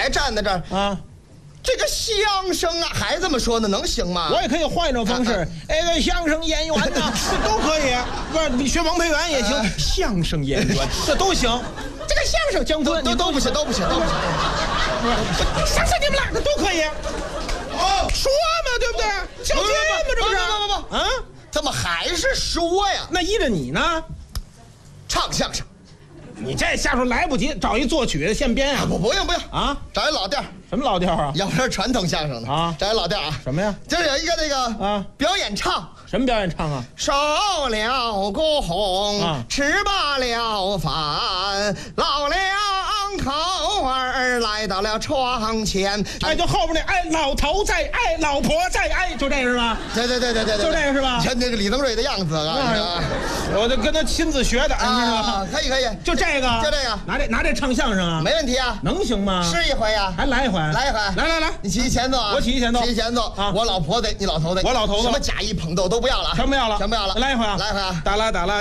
还站在这儿啊。 这个相声啊，还这么说呢，能行吗？ 我也可以换一种方式，相声演员呢，这都可以。不是，你学王培元也行，相声演员这都行。这个相声姜昆都不行，都不行，都不行。 相声你们俩的都可以。哦，说嘛，对不对？较劲嘛，这不是？ 不，啊，怎么还是说呀？ 那依着你呢， 唱相声。 你这下属来不及，找一作曲的现编啊！ 不用啊， 找一老调。 什么老调啊？ 要不是传统相声的啊， 找一老调啊。 什么呀？ 就是有一个那个啊表演唱。 什么表演唱啊？ 烧了锅，吃罢了饭，老两口儿来到了床前。 哎，就后边那老头在老婆在就这个是吧？ 对，就这个是吧？ 像那个李登瑞的样子啊！ 我就跟他亲自学的啊，可以， 就这个，拿这唱相声啊， 没问题啊， 能行吗？ 试一回呀， 还来一回，来， 你起前奏啊， 我起前奏啊，我老婆的，你老头的， 我老头子， 什么假一捧逗都不要了， 全不要了， 来一回啊， 打啦。